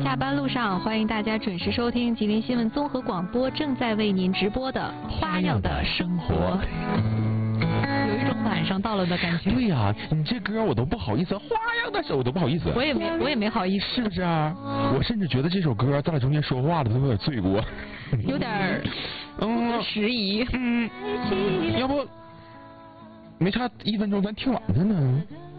下班路上，欢迎大家准时收听吉林新闻综合广播正在为您直播的《花样的生活》。有一种晚上到了的感觉。 对呀，你这歌我都不好意思，花样的时候我都不好意思。 我也没好意思， 是不是啊？我甚至觉得这首歌咱俩中间说话的都有点罪过， 有点迟疑。 要不没差1分钟，咱听完它呢？